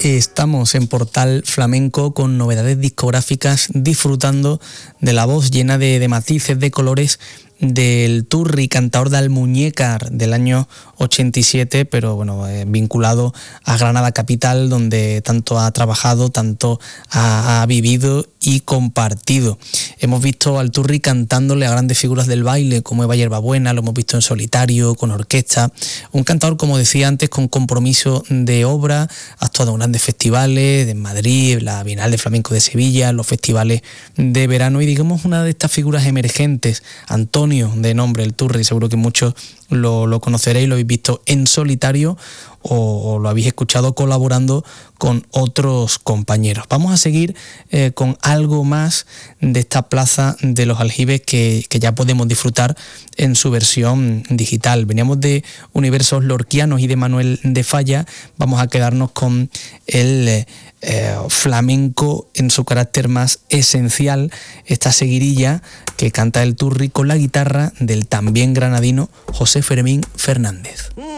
Estamos en Portal Flamenco con novedades discográficas, disfrutando de la voz llena de matices, de colores, del Turri, cantador de Almuñécar del año 87, pero bueno, vinculado a Granada capital, donde tanto ha trabajado, tanto ha vivido y compartido. Hemos visto al Turri cantándole a grandes figuras del baile como Eva Hierbabuena, lo hemos visto en solitario, con orquesta. Un cantador, como decía antes, con compromiso de obra, ha actuado en grandes festivales, en Madrid, la Bienal de Flamenco de Sevilla, los festivales de verano, y digamos una de estas figuras emergentes, Antonio, de nombre el Turri, seguro que muchos lo conoceréis, lo habéis visto en solitario o lo habéis escuchado colaborando con otros compañeros. Vamos a seguir con algo más de esta Plaza de los Aljibes que ya podemos disfrutar en su versión digital. Veníamos de Universos Lorquianos y de Manuel de Falla, vamos a quedarnos con el flamenco en su carácter más esencial, esta seguirilla que canta el Turri con la guitarra del también granadino José Fermín Fernández.